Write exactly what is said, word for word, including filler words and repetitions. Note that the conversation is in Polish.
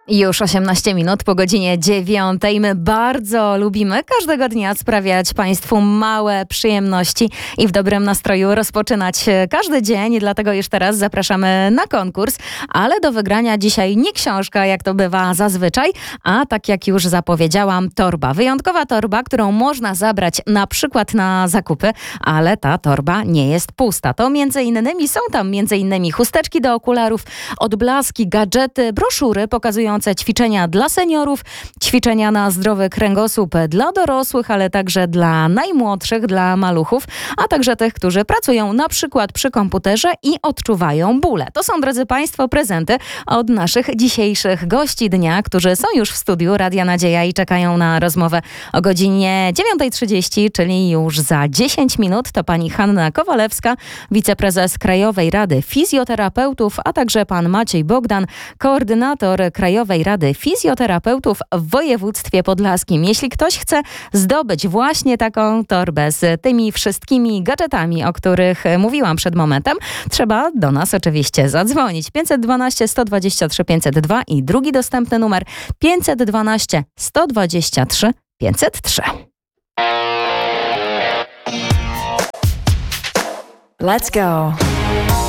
Już osiemnaście minut po godzinie dziewiątej. My bardzo lubimy każdego dnia sprawiać Państwu małe przyjemności i w dobrym nastroju rozpoczynać każdy dzień. Dlatego już teraz zapraszamy na konkurs, ale do wygrania dzisiaj nie książka, jak to bywa zazwyczaj, a tak jak już zapowiedziałam, torba. Wyjątkowa torba, którą można zabrać na przykład na zakupy, ale ta torba nie jest pusta. To między innymi są tam między innymi chusteczki do okularów, odblaski, gadżety, broszury pokazujące ćwiczenia dla seniorów, ćwiczenia na zdrowy kręgosłup dla dorosłych, ale także dla najmłodszych, dla maluchów, a także tych, którzy pracują na przykład przy komputerze i odczuwają bóle. To są, drodzy Państwo, prezenty od naszych dzisiejszych gości dnia, którzy są już w studiu Radia Nadzieja i czekają na rozmowę o godzinie dziewiątej trzydzieści, czyli już za dziesięć minut. To pani Hanna Kowalewska, wiceprezes Krajowej Rady Fizjoterapeutów, a także pan Maciej Bogdan, koordynator Krajowej Rady Fizjoterapeutów w województwie podlaskim. Jeśli ktoś chce zdobyć właśnie taką torbę z tymi wszystkimi gadżetami, o których mówiłam przed momentem, trzeba do nas oczywiście zadzwonić. pięćset dwanaście sto dwadzieścia trzy pięćset dwa i drugi dostępny numer pięćset dwanaście sto dwadzieścia trzy pięćset trzy. Let's go.